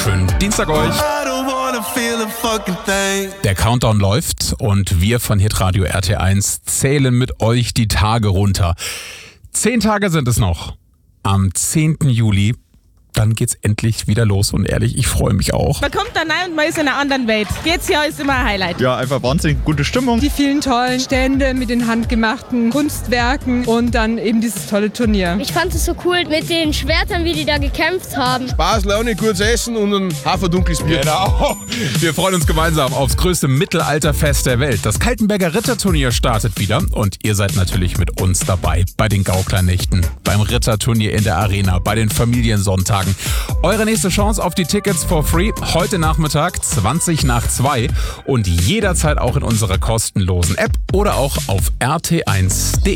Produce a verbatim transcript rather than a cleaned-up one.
Schönen Dienstag euch. Der Countdown läuft und wir von Hitradio R T eins zählen mit euch die Tage runter. Zehn Tage sind es noch. Am zehnten Juli, dann geht's endlich wieder los und ehrlich, ich freue mich auch. Man kommt da rein und man ist in einer anderen Welt. Jetzt hier ist immer ein Highlight. Ja, einfach wahnsinnig gute Stimmung. Die vielen tollen Stände mit den handgemachten Kunstwerken und dann eben dieses tolle Turnier. Ich fand es so cool mit den Schwertern, wie die da gekämpft haben. Spaß, Laune, gutes Essen und ein haferdunkles Bier. Genau. Wir freuen uns gemeinsam aufs größte Mittelalterfest der Welt. Das Kaltenberger Ritterturnier startet wieder und ihr seid natürlich mit uns dabei. Bei den Gaukler-Nächten, beim Ritterturnier in der Arena, bei den Familiensonntagen. Eure nächste Chance auf die Tickets for free heute Nachmittag zwanzig nach zwei und jederzeit auch in unserer kostenlosen App oder auch auf r t eins punkt de.